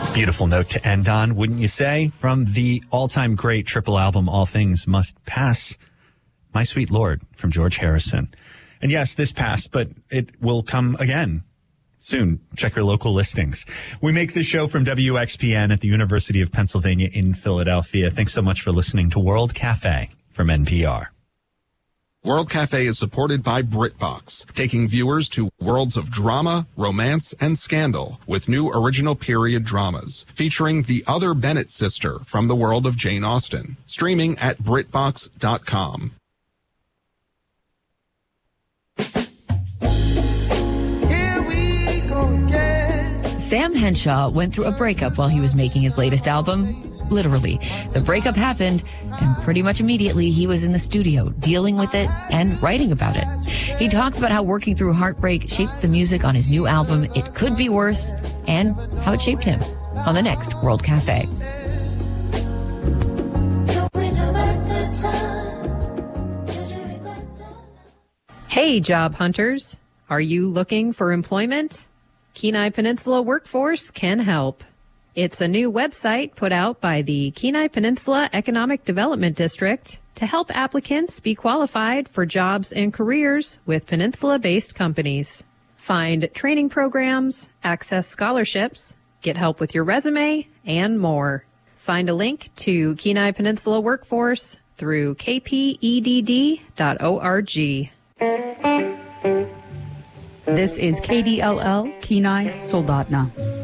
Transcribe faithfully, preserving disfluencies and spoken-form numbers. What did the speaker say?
Beautiful note to end on, wouldn't you say? From the all-time great triple album, All Things Must Pass, My Sweet Lord from George Harrison. And yes, this passed, but it will come again soon. Check your local listings. We make this show from W X P N at the University of Pennsylvania in Philadelphia. Thanks so much for listening to World Cafe from N P R. World Cafe is supported by BritBox, taking viewers to worlds of drama, romance, and scandal with new original period dramas featuring the other Bennett sister from the world of Jane Austen. Streaming at Brit Box dot com. Sam Henshaw went through a breakup while he was making his latest album. Literally. The breakup happened, and pretty much immediately he was in the studio dealing with it and writing about it. He talks about how working through heartbreak shaped the music on his new album, It Could Be Worse, and how it shaped him on the next World Cafe. Hey, job hunters. Are you looking for employment? Kenai Peninsula Workforce can help. It's a new website put out by the Kenai Peninsula Economic Development District to help applicants be qualified for jobs and careers with peninsula-based companies. Find training programs, access scholarships, get help with your resume, and more. Find a link to Kenai Peninsula Workforce through k p e d d dot org. This is K D L L Kenai Soldotna.